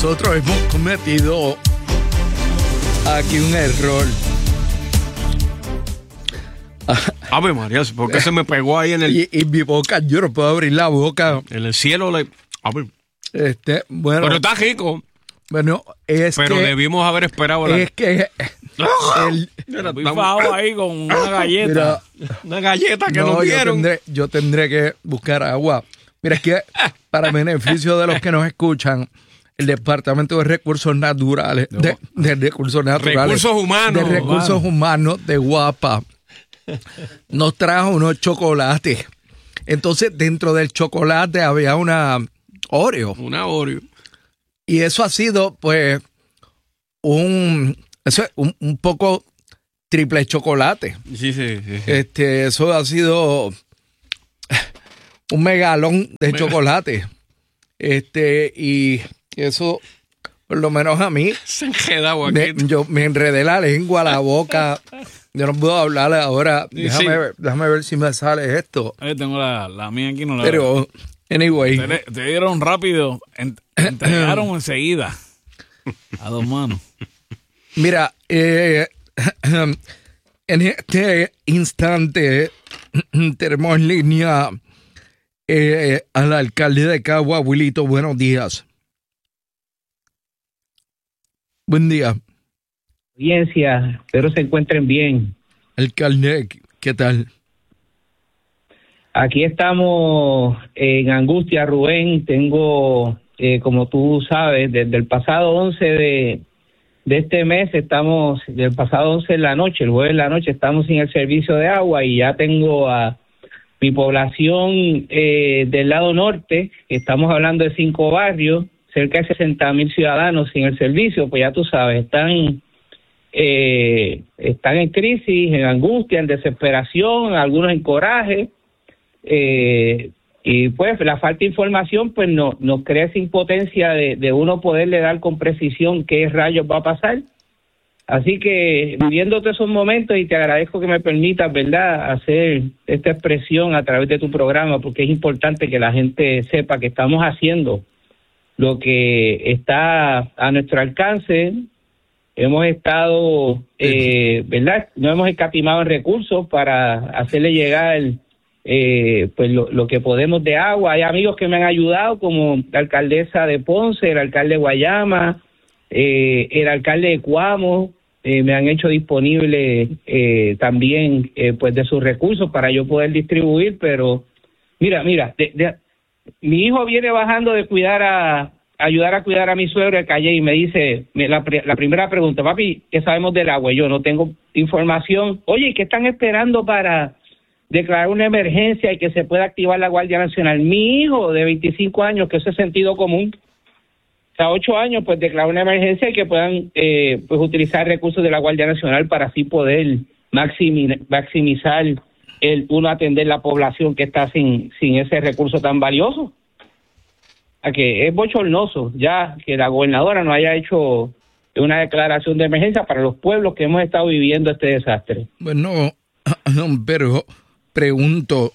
nosotros hemos cometido aquí un error. Ave María, ¿por qué se me pegó ahí en el... Y mi boca, yo no puedo abrir la boca. En el cielo le... Bueno, pero está rico. Bueno, pero debimos haber esperado Es que... Bifado ahí con una galleta. Mira, una galleta que nos dieron. Yo tendré que buscar agua. Mira, es que para beneficio de los que nos escuchan, el Departamento de Recursos Naturales, de Recursos Naturales, Recursos Humanos de Guapa, nos trajo unos chocolates. Entonces, dentro del chocolate había una Oreo. Una Oreo. Y eso ha sido, pues, un poco triple chocolate. Sí. Eso ha sido un megalón de chocolate. Y eso, por lo menos a mí, se enredaba aquí. Yo me enredé la lengua, la boca. Yo no puedo hablar ahora. Déjame ver si me sale esto. Tengo la mía aquí, no la Pero, veo. Anyway. Te dieron rápido. Entregaron enseguida. A dos manos. Mira, en este instante tenemos en línea al alcalde de Cagua, Wilito. Buenos días. Buen día. Audiencia, espero se encuentren bien. Alcalde, ¿qué tal? Aquí estamos en angustia, Rubén. Tengo, como tú sabes, desde el pasado 11 de este mes, del pasado 11 en la noche, el jueves en la noche, estamos sin el servicio de agua y ya tengo a mi población del lado norte, estamos hablando de 5 barrios, cerca de 60,000 ciudadanos sin el servicio. Pues ya tú sabes, están en crisis, en angustia, en desesperación, algunos en coraje, y pues la falta de información pues nos crea esa impotencia de uno poderle dar con precisión qué rayos va a pasar. Así que viviendo todos esos momentos, y te agradezco que me permitas, ¿verdad?, hacer esta expresión a través de tu programa, porque es importante que la gente sepa que estamos haciendo lo que está a nuestro alcance. Hemos estado, ¿verdad?, no hemos escatimado en recursos para hacerle llegar pues lo que podemos de agua. Hay amigos que me han ayudado, como la alcaldesa de Ponce, el alcalde de Guayama, el alcalde de Cuamo, me han hecho disponible también pues de sus recursos para yo poder distribuir. Pero mira, mi hijo viene bajando de ayudar a cuidar a mi suegro de Calle y me dice, la primera pregunta: papi, ¿qué sabemos del agua? Y yo no tengo información. Oye, ¿qué están esperando para declarar una emergencia y que se pueda activar la Guardia Nacional? Mi hijo de 25 años, que eso es sentido común, hasta 8 años, pues declarar una emergencia y que puedan pues utilizar recursos de la Guardia Nacional para así poder maximizar uno atender la población que está sin ese recurso tan valioso. A que es bochornoso ya que la gobernadora no haya hecho una declaración de emergencia para los pueblos que hemos estado viviendo este desastre. Bueno, pero pregunto,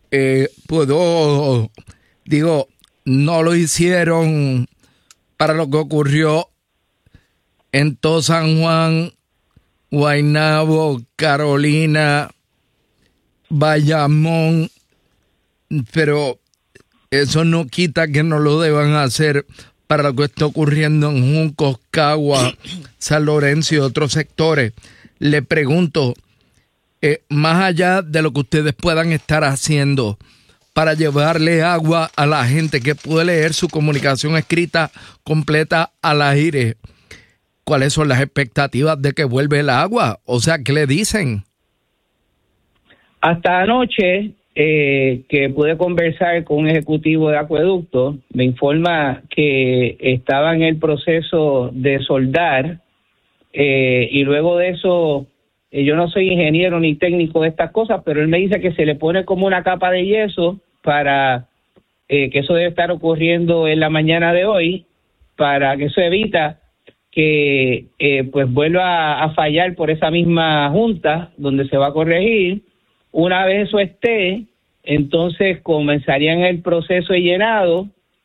no lo hicieron para lo que ocurrió en todo San Juan, Guaynabo, Carolina, Bayamón, pero eso no quita que no lo deban hacer para lo que está ocurriendo en Juncos, Cagua, San Lorenzo y otros sectores. Le pregunto, más allá de lo que ustedes puedan estar haciendo para llevarle agua a la gente que puede leer su comunicación escrita completa al aire, ¿cuáles son las expectativas de que vuelva el agua? O sea, ¿qué le dicen? Hasta anoche, que pude conversar con un ejecutivo de acueducto, me informa que estaba en el proceso de soldar, y luego de eso, yo no soy ingeniero ni técnico de estas cosas, pero él me dice que se le pone como una capa de yeso para que eso debe estar ocurriendo en la mañana de hoy, para que eso evita que pues vuelva a fallar por esa misma junta donde se va a corregir. Una vez eso esté, entonces comenzarían el proceso de llenado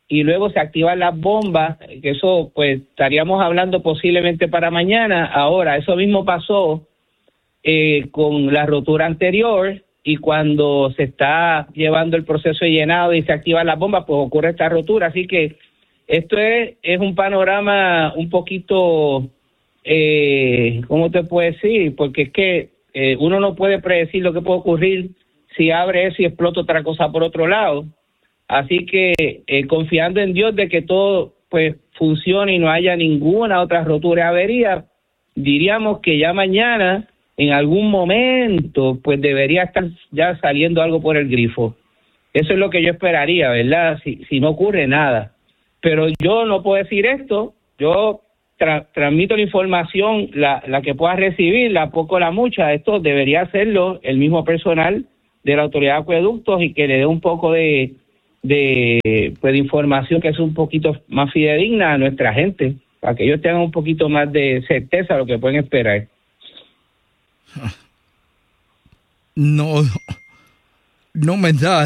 y luego se activan las bombas, que eso pues estaríamos hablando posiblemente para mañana. Ahora, eso mismo pasó con la rotura anterior, y cuando se está llevando el proceso de llenado y se activan las bombas, pues ocurre esta rotura. Así que esto es un panorama un poquito, ¿cómo te puedo decir? Porque es que uno no puede predecir lo que puede ocurrir si abre eso y explota otra cosa por otro lado. Así que confiando en Dios de que todo pues funcione y no haya ninguna otra rotura y avería, diríamos que ya mañana, en algún momento, pues debería estar ya saliendo algo por el grifo. Eso es lo que yo esperaría, ¿verdad? Si no ocurre nada. Pero yo no puedo decir esto. Yo transmito la información, la que pueda recibir, la poco o la mucha. Esto debería hacerlo el mismo personal de la Autoridad de Acueductos, y que le dé un poco de información que es un poquito más fidedigna a nuestra gente, para que ellos tengan un poquito más de certeza de lo que pueden esperar. No me da,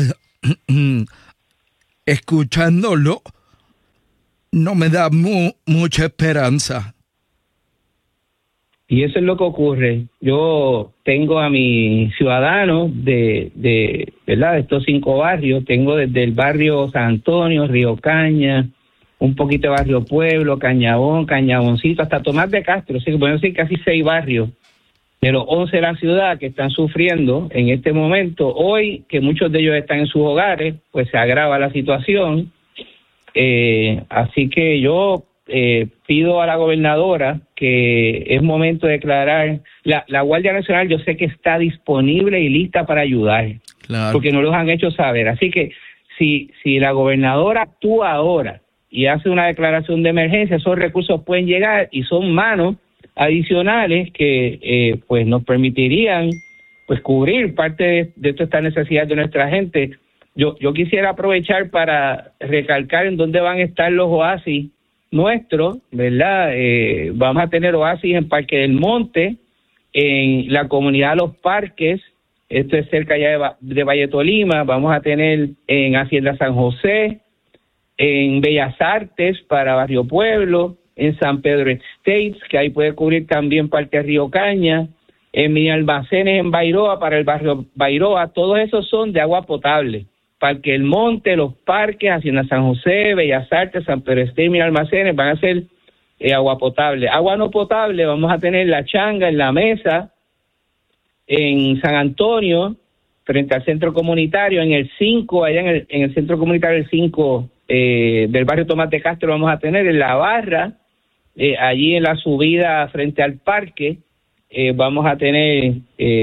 escuchándolo, no me da mucha esperanza. Y eso es lo que ocurre. Yo tengo a mis ciudadanos de ¿verdad?, de estos 5 barrios. Tengo desde el barrio San Antonio, Río Caña, un poquito de barrio Pueblo, Cañabón, Cañaboncito, hasta Tomás de Castro. Así que podemos decir casi 6 barrios de los 11 de la ciudad que están sufriendo en este momento. Hoy, que muchos de ellos están en sus hogares, pues se agrava la situación. Así que yo pido a la gobernadora que es momento de declarar. La Guardia Nacional yo sé que está disponible y lista para ayudar, claro, porque nos lo han hecho saber. Así que si la gobernadora actúa ahora y hace una declaración de emergencia, esos recursos pueden llegar y son manos adicionales que pues nos permitirían pues cubrir parte de toda esta necesidad de nuestra gente. Yo quisiera aprovechar para recalcar en dónde van a estar los oasis nuestros, ¿verdad? Vamos a tener oasis en Parque del Monte, en la comunidad Los Parques, esto es cerca ya de Valle Tolima. Vamos a tener en Hacienda San José, en Bellas Artes para Barrio Pueblo, en San Pedro Estates, que ahí puede cubrir también parte de Río Caña, en Mini Almacenes en Bairoa para el barrio Bairoa. Todos esos son de agua potable. Parque El Monte, Los Parques, Hacienda San José, Bellas Artes, San Pedro Estates, Mini Almacenes van a ser agua potable. Agua no potable vamos a tener La Changa, en La Mesa, en San Antonio, frente al centro comunitario, en el 5, allá en el centro comunitario el 5 del barrio Tomás de Castro vamos a tener, en La Barra, allí en la subida frente al parque, vamos a tener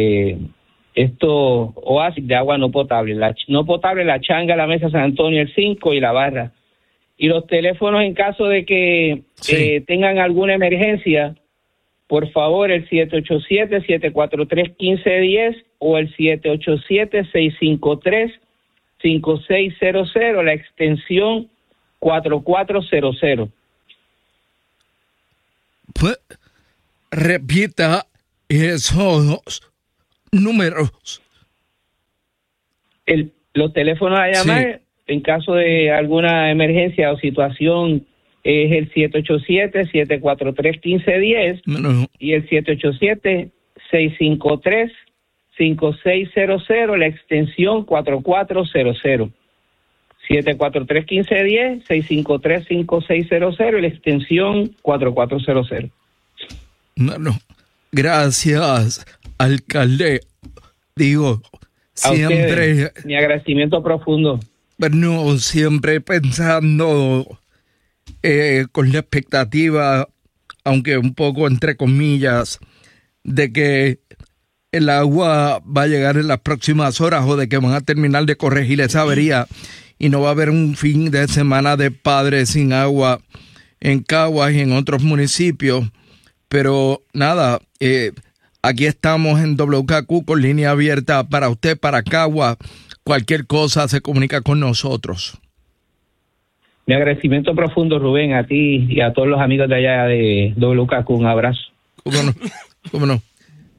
estos oasis de agua no potable. La Changa, La Mesa, San Antonio, el 5 y La Barra. Y los teléfonos en caso de que tengan alguna emergencia, por favor, el 787-743-1510 o el 787-653-5600, la extensión 4400. Pues, repita esos números. Los teléfonos a llamar en caso de alguna emergencia o situación es el 787-743-1510 y el 787-653-5600, la extensión 4400. 743-1510, 653-5600 y la extensión 4400. Bueno, gracias, alcalde. Digo, a siempre... ustedes, mi agradecimiento profundo. Bueno, siempre pensando con la expectativa, aunque un poco entre comillas, de que el agua va a llegar en las próximas horas o de que van a terminar de corregir esa avería y no va a haber un fin de semana de padres sin agua en Caguas y en otros municipios. Pero nada, aquí estamos en WKQ con línea abierta para usted, para Caguas. Cualquier cosa se comunica con nosotros. Mi agradecimiento profundo, Rubén, a ti y a todos los amigos de allá de WKQ. Un abrazo. ¿Cómo no? ¿Cómo no?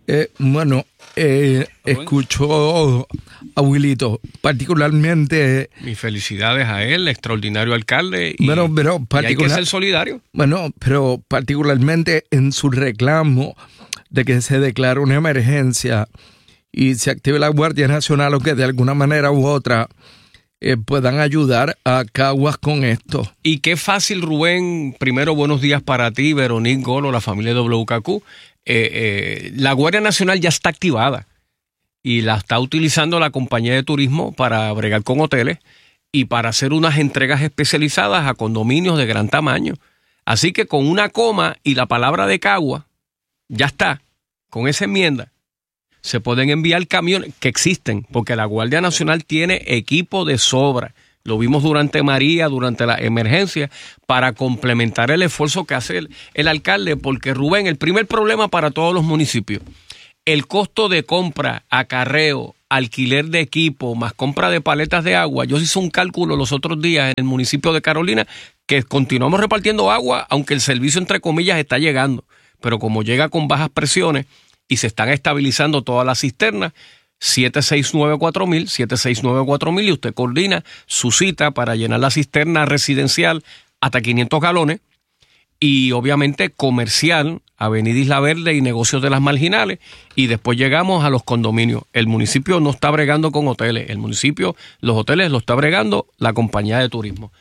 Escucho a Wilito, particularmente... Mis felicidades a él, extraordinario alcalde. Y, pero y hay que ser solidario. Bueno, pero particularmente en su reclamo de que se declare una emergencia y se active la Guardia Nacional o que de alguna manera u otra puedan ayudar a Caguas con esto. Y qué fácil, Rubén. Primero, buenos días para ti, Veronique Golo, la familia de WKQ. La Guardia Nacional ya está activada y la está utilizando la compañía de turismo para bregar con hoteles y para hacer unas entregas especializadas a condominios de gran tamaño. Así que con una coma y la palabra de Cagua, ya está. Con esa enmienda se pueden enviar camiones que existen, porque la Guardia Nacional tiene equipo de sobra. Lo vimos durante María, durante la emergencia, para complementar el esfuerzo que hace el alcalde, porque Rubén, el primer problema para todos los municipios, el costo de compra, acarreo, alquiler de equipo, más compra de paletas de agua. Yo hice un cálculo los otros días en el municipio de Carolina, que continuamos repartiendo agua, aunque el servicio, entre comillas, está llegando, pero como llega con bajas presiones y se están estabilizando todas las cisternas, 769-4000, 769-4000, y usted coordina su cita para llenar la cisterna residencial hasta 500 galones y obviamente comercial, Avenida Isla Verde y negocios de las marginales, y después llegamos a los condominios. El municipio no está bregando con hoteles, el municipio, los hoteles lo está bregando la compañía de turismo.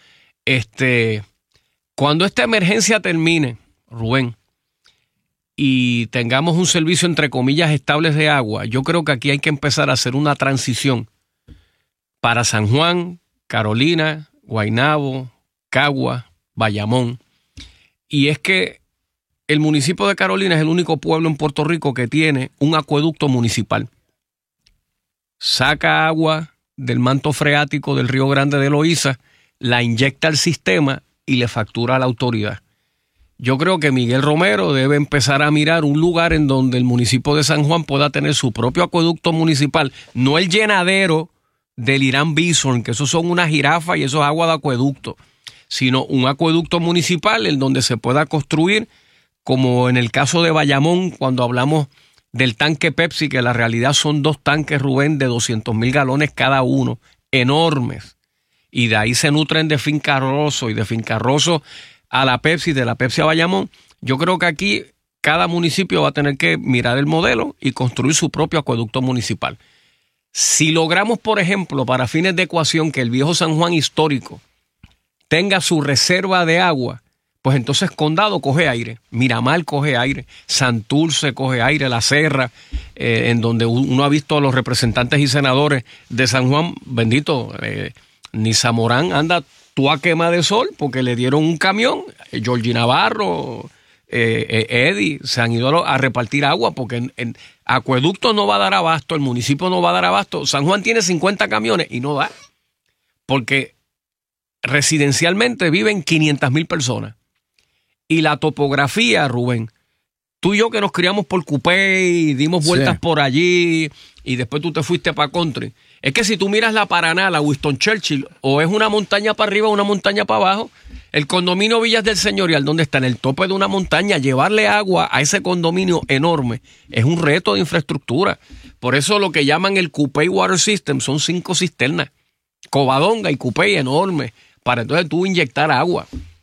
Cuando esta emergencia termine, Rubén, y tengamos un servicio, entre comillas, estable de agua, yo creo que aquí hay que empezar a hacer una transición para San Juan, Carolina, Guaynabo, Cagua, Bayamón. Y es que el municipio de Carolina es el único pueblo en Puerto Rico que tiene un acueducto municipal. Saca agua del manto freático del Río Grande de Loíza, la inyecta al sistema y le factura a la autoridad. Yo creo que Miguel Romero debe empezar a mirar un lugar en donde el municipio de San Juan pueda tener su propio acueducto municipal, no el llenadero del Irán Bison, que esos son una jirafa y eso es agua de acueducto, sino un acueducto municipal en donde se pueda construir, como en el caso de Bayamón, cuando hablamos del tanque Pepsi, que la realidad son 2 tanques, Rubén, de 200,000 galones cada uno, enormes, y de ahí se nutren de Finca Rosso y de Finca Rosso a la Pepsi, de la Pepsi a Bayamón. Yo creo que aquí cada municipio va a tener que mirar el modelo y construir su propio acueducto municipal. Si logramos, por ejemplo, para fines de ecuación, que el viejo San Juan histórico tenga su reserva de agua, pues entonces Condado coge aire, Miramar coge aire, Santurce coge aire, La Serra, en donde uno ha visto a los representantes y senadores de San Juan, bendito, ni Zamorán anda a quema de sol porque le dieron un camión. Georgie Navarro, Eddie se han ido a repartir agua porque en acueducto no va a dar abasto, el municipio no va a dar abasto. San Juan tiene 50 camiones y no da, porque residencialmente viven 500,000 personas y la topografía, Rubén, tú y yo que nos criamos por Cupey, dimos vueltas por allí y después tú te fuiste para country. Es que si tú miras la Paraná, la Winston Churchill, o es una montaña para arriba o una montaña para abajo, el condominio Villas del Señorial, donde está en el tope de una montaña, llevarle agua a ese condominio enorme es un reto de infraestructura. Por eso lo que llaman el Cupey Water System son 5 cisternas, Covadonga y Cupey enormes, para entonces tú inyectar agua.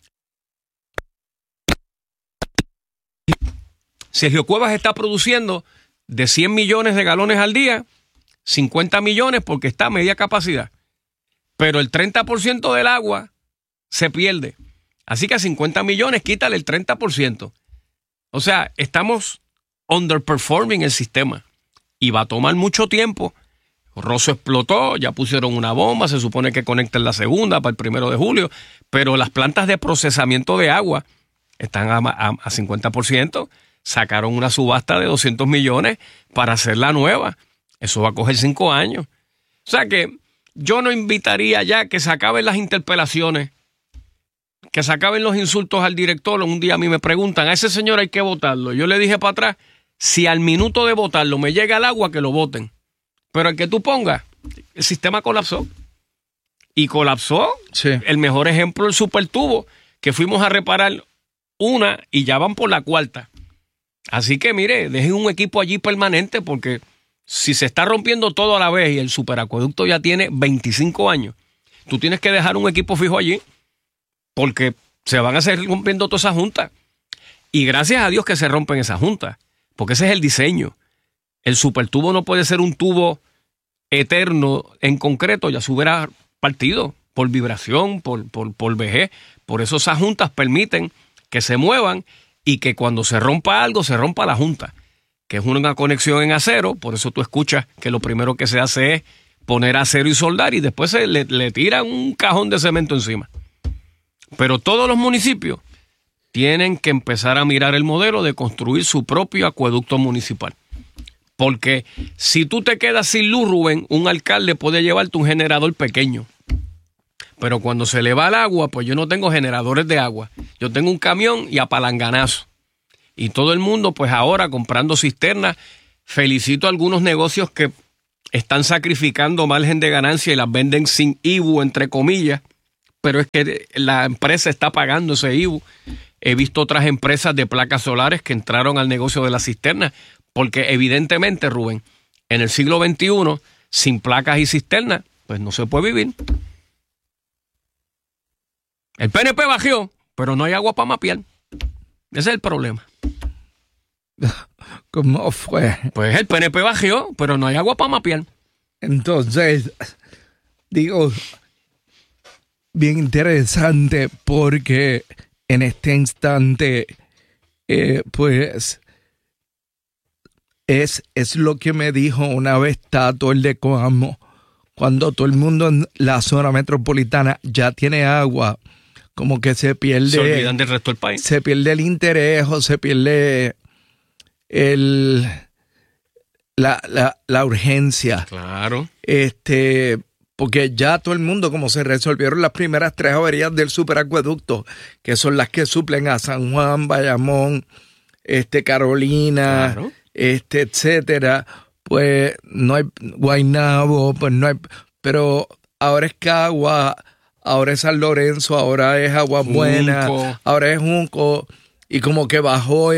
Sergio Cuevas está produciendo de 100 millones de galones al día, 50 millones porque está a media capacidad. Pero el 30% del agua se pierde. Así que a 50 millones quítale el 30%. O sea, estamos underperforming el sistema. Y va a tomar mucho tiempo. Rosso explotó, ya pusieron una bomba, se supone que conectan la segunda para el 1 de julio. Pero las plantas de procesamiento de agua están a 50%. Sacaron una subasta de 200 millones para hacer la nueva. Eso va a coger 5 años. O sea que yo no invitaría ya que se acaben las interpelaciones, que se acaben los insultos al director. Un día a mí me preguntan, a ese señor hay que votarlo. Yo le dije para atrás, si al minuto de votarlo me llega el agua, que lo voten. Pero el que tú pongas, el sistema colapsó. Y colapsó. Sí. El mejor ejemplo, el supertubo, que fuimos a reparar una y ya van por la 4ª. Así que mire, dejen un equipo allí permanente porque si se está rompiendo todo a la vez y el superacueducto ya tiene 25 años, tú tienes que dejar un equipo fijo allí porque se van a seguir rompiendo todas esas juntas. Y gracias a Dios que se rompen esas juntas, porque ese es el diseño. El supertubo no puede ser un tubo eterno en concreto, ya se hubiera partido por vibración, por vejez. Por eso esas juntas permiten que se muevan y que cuando se rompa algo, se rompa la junta, que es una conexión en acero. Por eso tú escuchas que lo primero que se hace es poner acero y soldar y después se le tiran un cajón de cemento encima. Pero todos los municipios tienen que empezar a mirar el modelo de construir su propio acueducto municipal. Porque si tú te quedas sin luz, Rubén, un alcalde puede llevarte un generador pequeño. Pero cuando se le va el agua, pues yo no tengo generadores de agua. Yo tengo un camión y a palanganazo. Y todo el mundo, pues ahora comprando cisternas. Felicito a algunos negocios que están sacrificando margen de ganancia y las venden sin IBU, entre comillas. Pero es que la empresa está pagando ese IBU. He visto otras empresas de placas solares que entraron al negocio de la cisterna. Porque evidentemente, Rubén, en el siglo XXI, sin placas y cisternas, pues no se puede vivir. El PNP bajó, pero no hay agua para mapear. Ese es el problema. ¿Cómo fue? Pues el PNP bajó, pero no hay agua para mapear. Entonces, digo, bien interesante porque en este instante, pues, es lo que me dijo una vez Tato, el de Coamo, cuando todo el mundo en la zona metropolitana ya tiene agua, como que se pierde. Se olvidan del resto del país. Se pierde el interés o se pierde la urgencia. Claro. Porque ya todo el mundo, como se resolvieron las primeras 3 averías del superacueducto, que son las que suplen a San Juan, Bayamón, Carolina, claro, etcétera, pues no hay Guaynabo, pues no hay, pero ahora es Cagua, ahora es San Lorenzo, ahora es Agua Buena, ahora es Junco, y como que bajó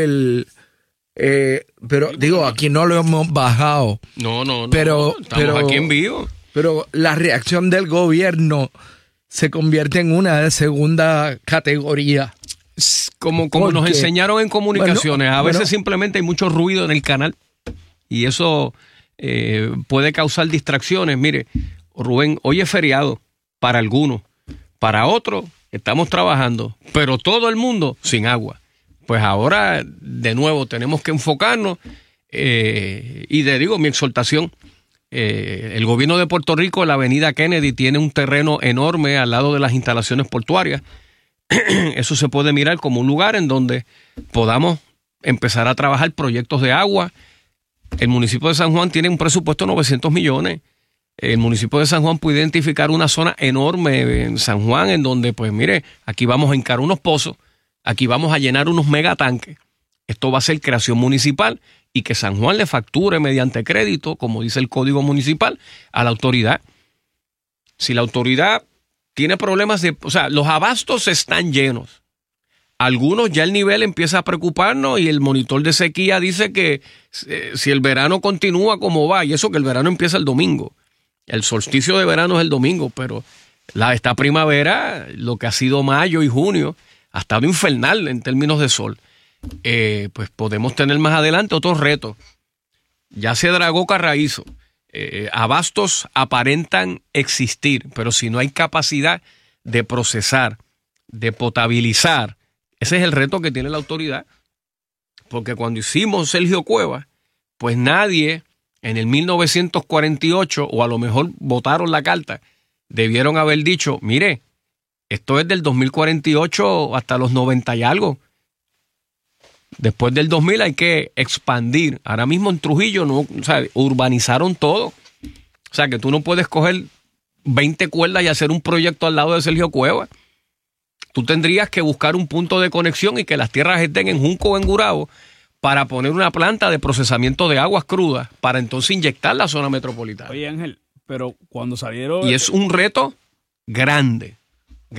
pero digo, aquí no lo hemos bajado. No, pero estamos aquí en vivo. Pero la reacción del gobierno se convierte en una de segunda categoría. Como nos enseñaron en comunicaciones, a veces simplemente hay mucho ruido en el canal y eso puede causar distracciones. Mire, Rubén, hoy es feriado para algunos, para otros estamos trabajando, pero todo el mundo sin agua. Pues ahora, de nuevo, tenemos que enfocarnos y te digo, mi exhortación, el gobierno de Puerto Rico, la avenida Kennedy, tiene un terreno enorme al lado de las instalaciones portuarias. Eso se puede mirar como un lugar en donde podamos empezar a trabajar proyectos de agua. El municipio de San Juan tiene un presupuesto de 900 millones. El municipio de San Juan puede identificar una zona enorme en San Juan en donde, pues mire, aquí vamos a hincar unos pozos, aquí vamos a llenar unos megatanques. Esto va a ser creación municipal y que San Juan le facture mediante crédito, como dice el Código Municipal, a la autoridad. Si la autoridad tiene problemas los abastos están llenos. Algunos ya el nivel empieza a preocuparnos y el monitor de sequía dice que si el verano continúa como va, y eso que el verano empieza el domingo. El solsticio de verano es el domingo, pero esta primavera, lo que ha sido mayo y junio, ha estado infernal en términos de sol. Pues podemos tener más adelante otros retos. Ya se dragó Carraízo. Abastos aparentan existir, pero si no hay capacidad de procesar, de potabilizar, ese es el reto que tiene la autoridad. Porque cuando hicimos Sergio Cuevas, pues nadie en el 1948, o a lo mejor votaron la carta, debieron haber dicho, mire, esto es del 2048 hasta los 90 y algo. Después del 2000 hay que expandir. Ahora mismo en Trujillo urbanizaron todo. O sea que tú no puedes coger 20 cuerdas y hacer un proyecto al lado de Sergio Cuevas. Tú tendrías que buscar un punto de conexión y que las tierras estén en Junco o en Gurabo para poner una planta de procesamiento de aguas crudas para entonces inyectar la zona metropolitana. Oye, Ángel, pero cuando salieron... Y es un reto grande,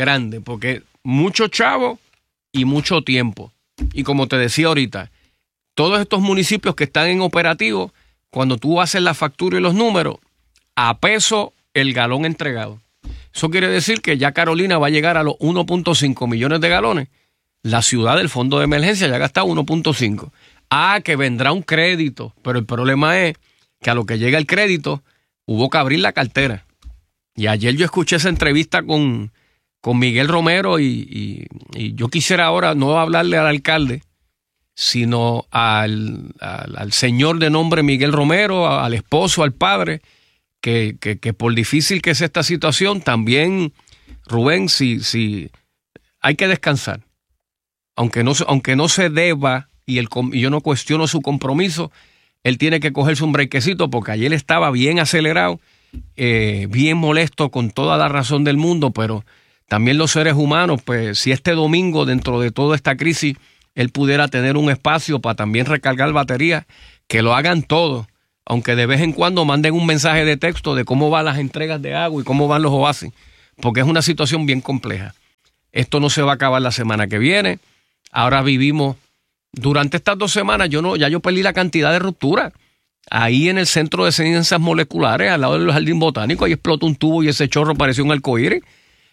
porque mucho chavo y mucho tiempo. Y como te decía ahorita, todos estos municipios que están en operativo, cuando tú haces la factura y los números, a peso el galón entregado. Eso quiere decir que ya Carolina va a llegar a los 1.5 millones de galones. La ciudad del fondo de emergencia ya ha gastado 1.5. Que vendrá un crédito, pero el problema es que a lo que llega el crédito hubo que abrir la cartera. Y ayer yo escuché esa entrevista con Miguel Romero y yo quisiera ahora no hablarle al alcalde, sino al señor de nombre Miguel Romero, al esposo, al padre, que por difícil que sea esta situación, también, Rubén, si hay que descansar. Aunque no se deba, y yo no cuestiono su compromiso, él tiene que cogerse un brequecito porque ayer estaba bien acelerado, bien molesto, con toda la razón del mundo, pero también los seres humanos, pues si este domingo, dentro de toda esta crisis, él pudiera tener un espacio para también recargar baterías, que lo hagan todos, aunque de vez en cuando manden un mensaje de texto de cómo van las entregas de agua y cómo van los oasis, porque es una situación bien compleja. Esto no se va a acabar la semana que viene. Ahora vivimos, durante estas 2 semanas, ya yo perdí la cantidad de rupturas. Ahí en el Centro de Ciencias Moleculares, al lado del Jardín Botánico, ahí explotó un tubo y ese chorro pareció un arcoíris.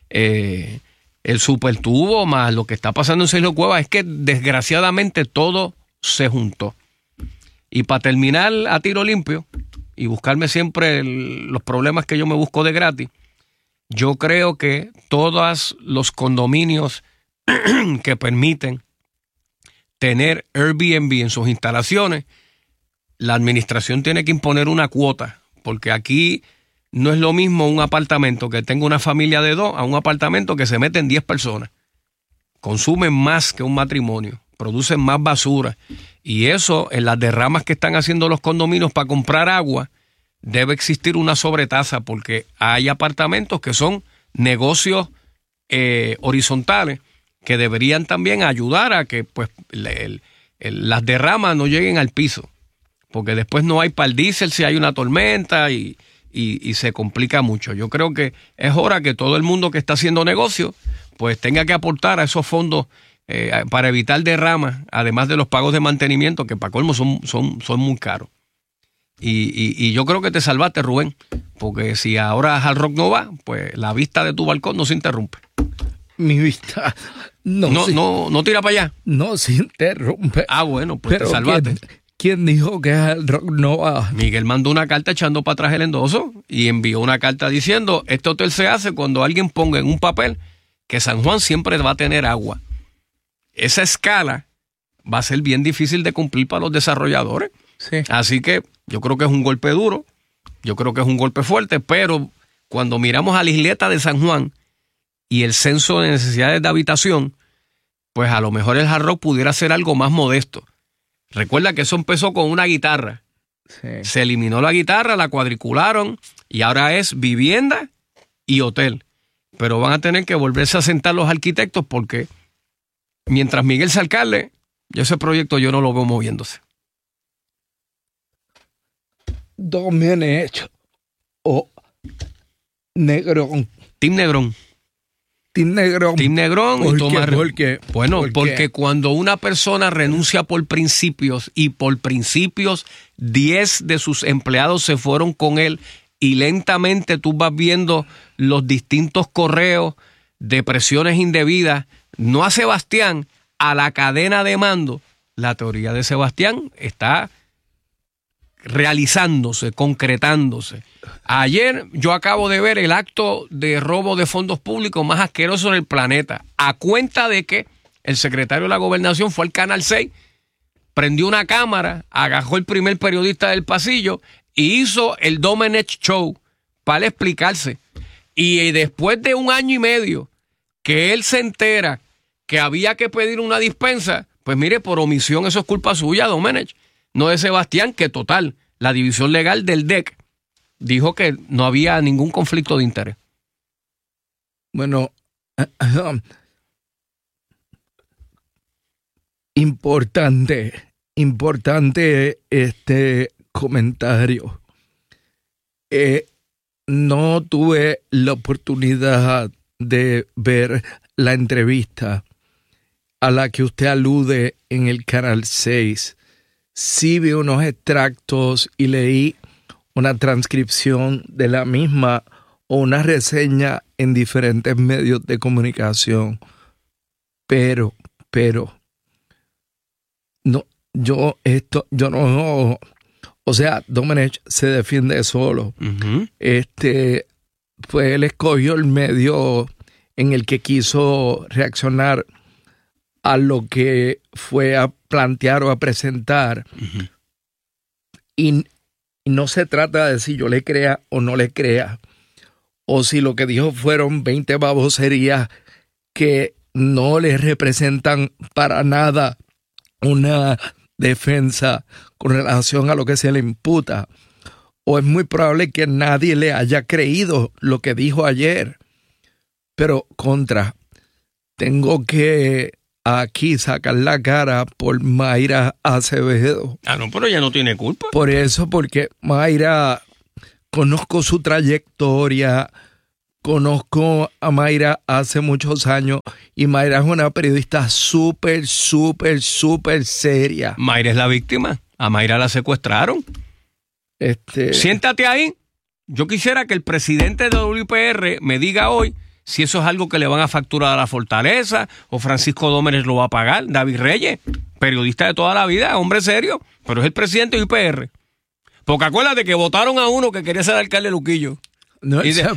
El supertubo más lo que está pasando en Sergio Cuevas es que desgraciadamente todo se juntó. Y para terminar a tiro limpio y buscarme siempre los problemas que yo me busco de gratis, yo creo que todos los condominios que permiten tener Airbnb en sus instalaciones, la administración tiene que imponer una cuota, porque aquí no es lo mismo un apartamento que tenga una familia de 2 a un apartamento que se meten 10 personas. Consumen más que un matrimonio, producen más basura. Y eso, en las derramas que están haciendo los condominios para comprar agua, debe existir una sobretasa, porque hay apartamentos que son negocios horizontales que deberían también ayudar a que pues las derramas no lleguen al piso, porque después no hay para el diésel si hay una tormenta y se complica mucho. Yo creo que es hora que todo el mundo que está haciendo negocio pues tenga que aportar a esos fondos para evitar derramas, además de los pagos de mantenimiento, que para colmo son muy caros. Y yo creo que te salvaste, Rubén, porque si ahora Hard Rock no va, pues la vista de tu balcón no se interrumpe. Mi vista no tira para allá. No se interrumpe. Bueno, pues pero te salvaste. ¿Quién dijo que Hard Rock no va? Miguel mandó una carta echando para atrás el endoso y envió una carta diciendo: este hotel se hace cuando alguien ponga en un papel que San Juan siempre va a tener agua. Esa escala va a ser bien difícil de cumplir para los desarrolladores. Sí. Así que yo creo que es un golpe duro, yo creo que es un golpe fuerte, pero cuando miramos a la isleta de San Juan y el censo de necesidades de habitación, pues a lo mejor el Hard Rock pudiera ser algo más modesto. Recuerda que eso empezó con una guitarra. Sí. Se eliminó la guitarra, la cuadricularon y ahora es vivienda y hotel. Pero van a tener que volverse a sentar los arquitectos, porque mientras Miguel sea alcalde, ese proyecto yo no lo veo moviéndose. Domenech o Negrón. Team Negrón. Team Negrón. Team Negrón y Tomás. ¿Por qué? Bueno, ¿Por porque qué? cuando una persona renuncia por principios y por principios 10 de sus empleados se fueron con él y lentamente tú vas viendo los distintos correos de presiones indebidas, no a Sebastián, a la cadena de mando, la teoría de Sebastián está realizándose, concretándose. Ayer yo acabo de ver el acto de robo de fondos públicos más asqueroso del planeta, a cuenta de que el secretario de la Gobernación fue al Canal 6, prendió una cámara, agajó el primer periodista del pasillo y hizo el Domenech Show para explicarse. Y después de 1 año y medio que él se entera que había que pedir una dispensa, pues mire, por omisión eso es culpa suya, Domenech, no de Sebastián, que total, la división legal del DEC dijo que no había ningún conflicto de interés. Bueno, importante este comentario. No tuve la oportunidad de ver la entrevista a la que usted alude en el Canal 6, sí vi unos extractos y leí una transcripción de la misma o una reseña en diferentes medios de comunicación. Pero, no, o sea, Domenech se defiende solo. Uh-huh. Pues él escogió el medio en el que quiso reaccionar a lo que fue a plantear o a presentar. Uh-huh. Y no se trata de si yo le crea o no le crea, o si lo que dijo fueron 20 baboserías que no le representan para nada una defensa con relación a lo que se le imputa. O es muy probable que nadie le haya creído lo que dijo ayer. Pero tengo que aquí sacar la cara por Mayra Acevedo. No, pero ella no tiene culpa. Por eso, porque Mayra, conozco su trayectoria, conozco a Mayra hace muchos años y Mayra es una periodista súper seria. Mayra es la víctima. A Mayra la secuestraron. Siéntate ahí. Yo quisiera que el presidente de WIPR me diga hoy si eso es algo que le van a facturar a la Fortaleza o Francisco Dómenes lo va a pagar. David Reyes, periodista de toda la vida, hombre serio, pero es el presidente de WIPR. Porque acuérdate que votaron a uno que quería ser alcalde de Luquillo. No, y